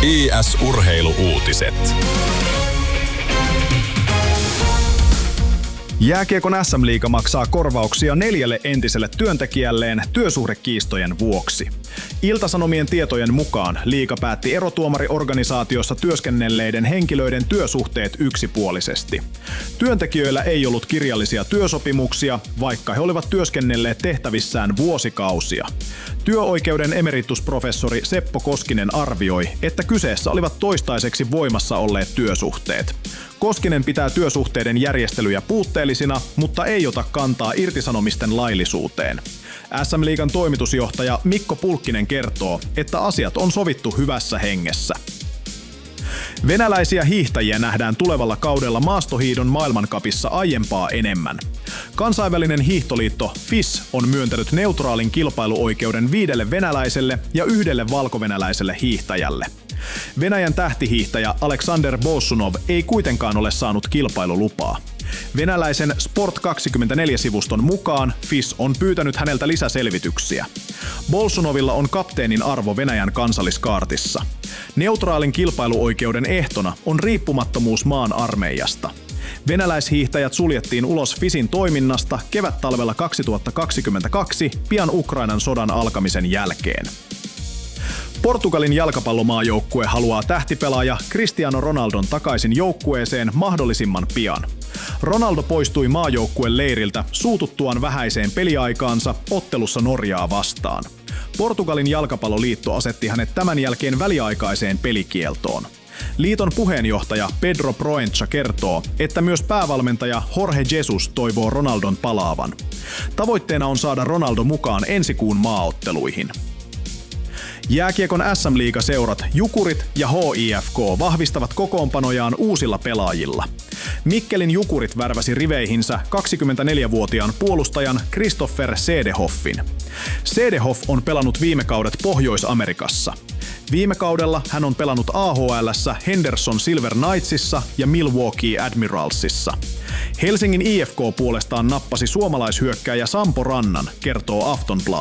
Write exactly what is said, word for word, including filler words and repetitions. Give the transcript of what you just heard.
I S-urheilu-uutiset. Jääkiekon äs äm-liiga maksaa korvauksia neljälle entiselle työntekijälleen työsuhdekiistojen vuoksi. Ilta-Sanomien tietojen mukaan liiga päätti erotuomariorganisaatiossa työskennelleiden henkilöiden työsuhteet yksipuolisesti. Työntekijöillä ei ollut kirjallisia työsopimuksia, vaikka he olivat työskennelleet tehtävissään vuosikausia. Työoikeuden emeritusprofessori Seppo Koskinen arvioi, että kyseessä olivat toistaiseksi voimassa olleet työsuhteet. Koskinen pitää työsuhteiden järjestelyjä puutteellisina, mutta ei ota kantaa irtisanomisten laillisuuteen. äs äm-liigan toimitusjohtaja Mikko Pulkkinen kertoo, että asiat on sovittu hyvässä hengessä. Venäläisiä hiihtäjiä nähdään tulevalla kaudella maastohiidon maailmancupissa aiempaa enemmän. Kansainvälinen hiihtoliitto F I S on myöntänyt neutraalin kilpailuoikeuden viidelle venäläiselle ja yhdelle valkovenäläiselle hiihtäjälle. Venäjän tähtihiihtäjä Aleksander Bolsunov ei kuitenkaan ole saanut kilpailulupaa. Venäläisen Sport kaksikymmentäneljä-sivuston mukaan F I S on pyytänyt häneltä lisäselvityksiä. Bolsunovilla on kapteenin arvo Venäjän kansalliskaartissa. Neutraalin kilpailuoikeuden ehtona on riippumattomuus maan armeijasta. Venäläishiihtäjät suljettiin ulos F I Sin toiminnasta kevättalvella kaksituhattakaksikymmentäkaksi pian Ukrainan sodan alkamisen jälkeen. Portugalin jalkapallomaajoukkue haluaa tähtipelaaja Cristiano Ronaldon takaisin joukkueeseen mahdollisimman pian. Ronaldo poistui maajoukkueen leiriltä suututtuaan vähäiseen peliaikaansa ottelussa Norjaa vastaan. Portugalin jalkapalloliitto asetti hänet tämän jälkeen väliaikaiseen pelikieltoon. Liiton puheenjohtaja Pedro Proença kertoo, että myös päävalmentaja Jorge Jesus toivoo Ronaldon palaavan. Tavoitteena on saada Ronaldo mukaan ensi kuun maaotteluihin. Jääkiekon äs äm-liigaseurat Jukurit ja H I F K vahvistavat kokoonpanojaan uusilla pelaajilla. Mikkelin Jukurit värväsi riveihinsä kaksikymmentäneljävuotiaan puolustajan Christopher Sedehoffin. Sedehoff on pelannut viime kaudet Pohjois-Amerikassa. Viime kaudella hän on pelannut A H L:ssä Henderson Silver Knightsissa ja Milwaukee Admiralsissa. Helsingin I F K puolestaan nappasi suomalaishyökkääjä Sampo Rannan, kertoo Aftonbladet.